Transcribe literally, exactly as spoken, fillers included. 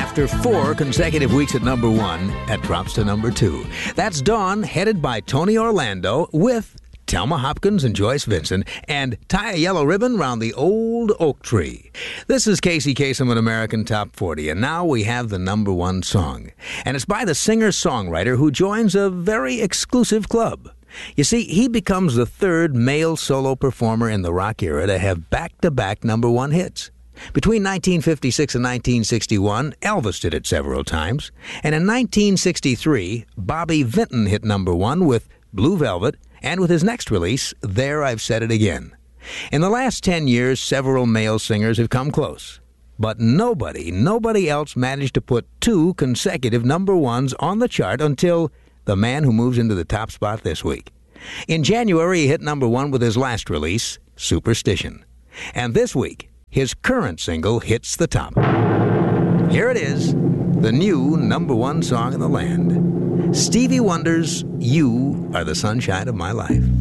After four consecutive weeks at number one, it drops to number two. That's Dawn, headed by Tony Orlando, with Thelma Hopkins and Joyce Vincent, and Tie a Yellow Ribbon Round the Old Oak Tree. This is Casey Kasem at American Top forty, and now we have the number one song. And it's by the singer-songwriter who joins a very exclusive club. You see, he becomes the third male solo performer in the rock era to have back-to-back number one hits. Between nineteen fifty-six and nineteen sixty-one, Elvis did it several times. And in nineteen sixty-three, Bobby Vinton hit number one with Blue Velvet, and with his next release, There I've Said It Again. In the last ten years, several male singers have come close. But nobody, nobody else managed to put two consecutive number ones on the chart until the man who moves into the top spot this week. In January, he hit number one with his last release, Superstition. And this week, his current single hits the top. Here it is, the new number one song in the land. Stevie Wonder's You Are the Sunshine of My Life.